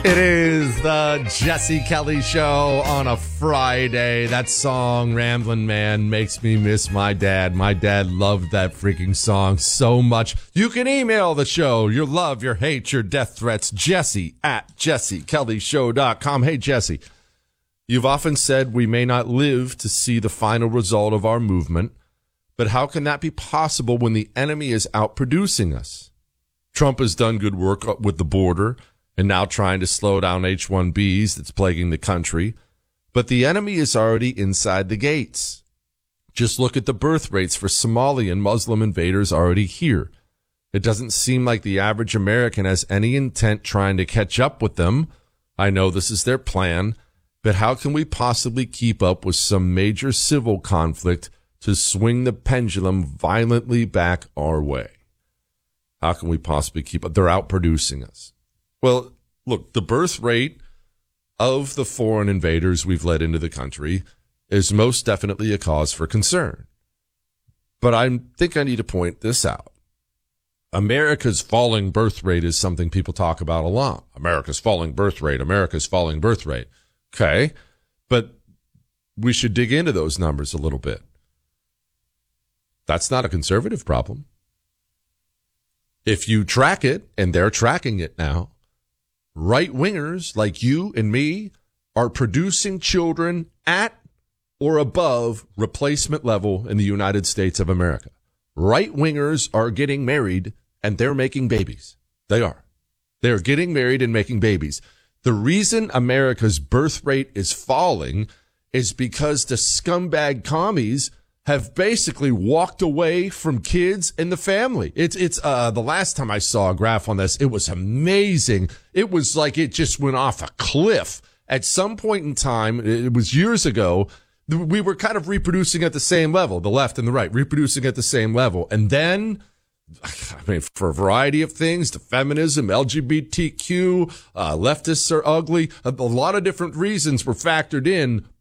It is the Jesse Kelly Show on a Friday. That song, Ramblin' Man, makes me miss my dad. My dad loved that freaking song so much. You can email the show, your love, your hate, your death threats, Jesse@JesseKellyShow.com. Hey, Jesse, you've often said we may not live to see the final result of our movement, but how can that be possible when the enemy is outproducing us? Trump has done good work with the border and now trying to slow down H-1Bs that's plaguing the country. But the enemy is already inside the gates. Just look at the birth rates for Somali and Muslim invaders already here. It doesn't seem like the average American has any intent trying to catch up with them. I know this is their plan, but how can we possibly keep up with some major civil conflict to swing the pendulum violently back our way? How can we possibly keep up? They're outproducing us. Well, look, the birth rate of the foreign invaders we've let into the country is most definitely a cause for concern. But I think I need to point this out. America's falling birth rate is something people talk about a lot. America's falling birth rate. America's falling birth rate. Okay, but we should dig into those numbers a little bit. That's not a conservative problem. If you track it, and they're tracking it now, right-wingers like you and me are producing children at or above replacement level in the United States of America. Right-wingers are getting married and they're making babies. They are. They're getting married and making babies. The reason America's birth rate is falling is because the scumbag commies have basically walked away from kids and the family. It's the last time I saw a graph on this, it was amazing. It was like it just went off a cliff. At some point in time, it was years ago, we were kind of reproducing at the same level, the left and the right, reproducing at the same level. And then, I mean, for a variety of things, the feminism, LGBTQ, leftists are ugly. A lot of different reasons were factored in.